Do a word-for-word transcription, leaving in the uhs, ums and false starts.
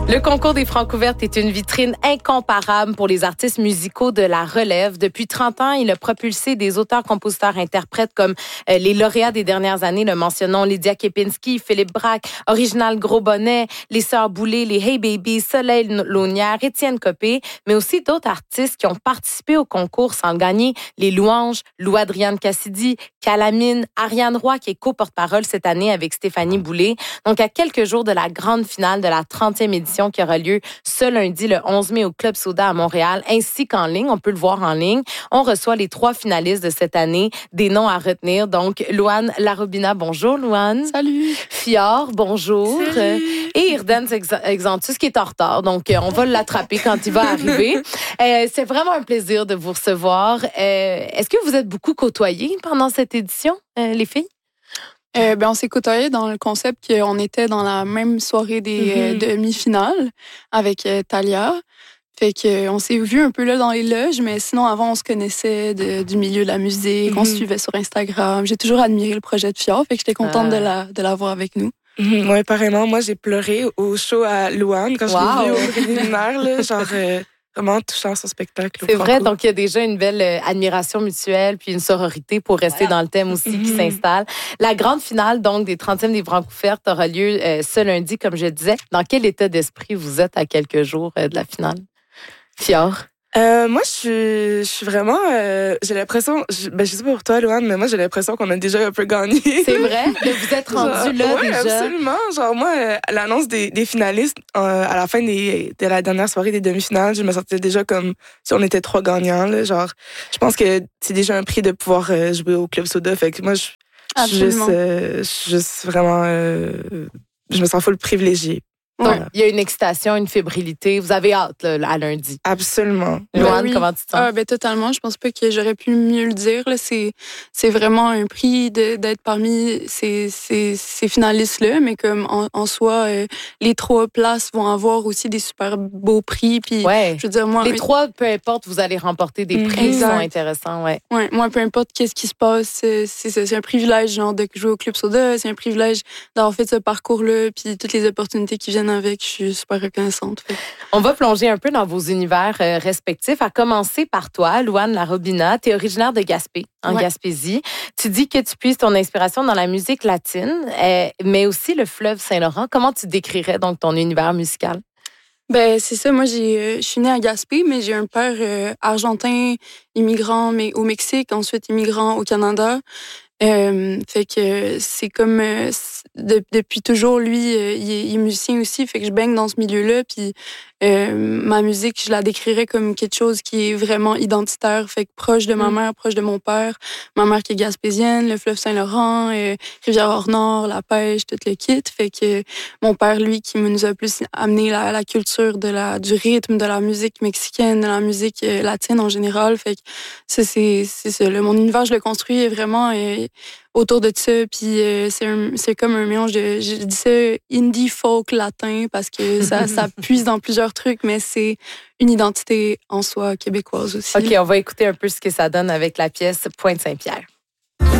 Le concours des Francouvertes est une vitrine incomparable pour les artistes musicaux de la relève. Depuis trente ans, il a propulsé des auteurs, compositeurs, interprètes comme euh, les lauréats des dernières années. Le mentionnons Lydia Kepinski, Philippe Braque, Original Gros Bonnet, les Sœurs Boulay, les Hey Baby, Soleil Launière, Étienne Copé, mais aussi d'autres artistes qui ont participé au concours sans gagner. Les Louanges, Lou-Adrienne Cassidy, Calamine, Ariane Roy qui est co-porte-parole cette année avec Stéphanie Boulay. Donc, à quelques jours de la grande finale de la trentième édition qui aura lieu ce lundi, le onze mai, au Club Soda à Montréal, ainsi qu'en ligne. On peut le voir en ligne. On reçoit les trois finalistes de cette année, des noms à retenir. Donc, Louane Larobina, bonjour, Louane. Salut. Fior, bonjour. Salut. Et Irden Exantus, qui est en retard. Donc, on va l'attraper quand il va arriver. Euh, c'est vraiment un plaisir de vous recevoir. Euh, est-ce que vous êtes beaucoup côtoyés pendant cette édition, euh, les filles? Euh, ben, on s'est côtoyés dans le concept qu'on était dans la même soirée des mm-hmm. euh, demi-finales avec euh, Thalia. Fait que, euh, on s'est vus un peu là dans les loges, mais sinon, avant, on se connaissait de, du milieu de la musique. Mm-hmm. On se suivait sur Instagram. J'ai toujours admiré le projet de Fior, fait que j'étais contente ah. de, la, de l'avoir avec nous. Mm-hmm. Oui, pareillement. Moi, j'ai pleuré au show à Louane quand wow. je l'ai vu au préliminaire, là, genre... Euh... Vraiment touchant son spectacle. C'est vrai, donc il y a déjà une belle euh, admiration mutuelle puis une sororité pour rester voilà. dans le thème aussi mm-hmm. qui s'installe. La grande finale donc des trentièmes des Francouvertes aura lieu euh, ce lundi, comme je disais. Dans quel état d'esprit vous êtes à quelques jours euh, de la finale? Fior? Euh, moi, je suis, je suis vraiment... Euh, j'ai l'impression... Je, ben, je sais pas pour toi, Louane, mais moi, j'ai l'impression qu'on a déjà un peu gagné. C'est vrai? Vous êtes rendu là ouais, déjà? Oui, absolument. Genre, moi, euh, l'annonce des, des finalistes, euh, à la fin des, de la dernière soirée des demi-finales, je me sentais déjà comme si on était trois gagnants. Là. Genre, je pense que c'est déjà un prix de pouvoir euh, jouer au Club Soda. Fait que moi, je, je suis juste, euh, juste vraiment... Euh, je me sens full privilégiée. Donc, voilà. Il y a une excitation, une fébrilité. Vous avez hâte là, à lundi. Absolument. Louane, oui. comment tu te sens? Ah, ben, totalement. Je pense pas que j'aurais pu mieux le dire. Là. C'est, c'est vraiment un prix de, d'être parmi ces, ces, ces finalistes-là. Mais comme en, en soi, euh, les trois places vont avoir aussi des super beaux prix. Puis, ouais. je veux dire, moi, les un... trois, peu importe, vous allez remporter des prix qui sont intéressants. Ouais. Ouais, moi, peu importe qu'est-ce qui se passe, c'est, c'est, c'est un privilège genre, de jouer au Club Soda. C'est un privilège d'avoir fait ce parcours-là. Puis toutes les opportunités qui viennent avec. Je suis super reconnaissante. Fait. On va plonger un peu dans vos univers euh, respectifs, à commencer par toi, Louane Larobina. Tu es originaire de Gaspé, en ouais. Gaspésie. Tu dis que tu puises ton inspiration dans la musique latine, euh, mais aussi le fleuve Saint-Laurent. Comment tu décrirais donc ton univers musical? Ben c'est ça. Moi, j'ai, euh, je suis née à Gaspé, mais j'ai un père euh, argentin, immigrant mais au Mexique, ensuite immigrant au Canada. Euh, fait que c'est comme euh, de, depuis toujours lui euh, il, est, il est musicien aussi, fait que je baigne dans ce milieu-là, puis euh, ma musique je la décrirais comme quelque chose qui est vraiment identitaire, fait que proche de ma mère, proche de mon père, ma mère qui est gaspésienne, le fleuve Saint-Laurent, euh, Rivière-Hors-Nord, la pêche, tout le kit, fait que mon père lui qui nous a plus amené la, la culture de la du rythme, de la musique mexicaine, de la musique euh, latine en général, fait que ça c'est c'est ça, là, mon univers je le construis vraiment euh, autour de ça, puis euh, c'est, un, c'est comme un mélange de, je dis ça, indie folk latin, parce que ça, ça puise dans plusieurs trucs, mais c'est une identité en soi québécoise aussi. OK, on va écouter un peu ce que ça donne avec la pièce Pointe Saint-Pierre.